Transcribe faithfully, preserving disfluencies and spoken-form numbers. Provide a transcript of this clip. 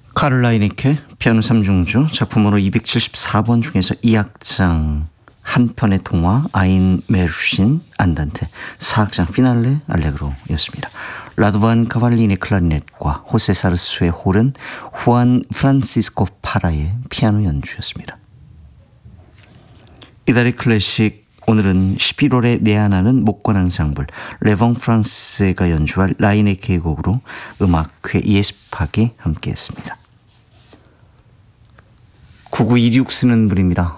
카를 라이네케 피아노 삼중주 작품으로 이백칠십사 번 중에서 이 악장 한 편의 동화 아인 메르신 안단테 사 악장 피날레 알레그로였습니다. 라도반 카발리니 클라리넷과 호세 사르스의 홀은 후안 프란시스코 파라의 피아노 연주였습니다. 이달의 클래식 오늘은 십일월에 내한하는 목관앙상블 레봉 프랑스가 연주할 라이네케의 곡으로 음악회 예습하기 함께했습니다. 구구이육 쓰는 분입니다.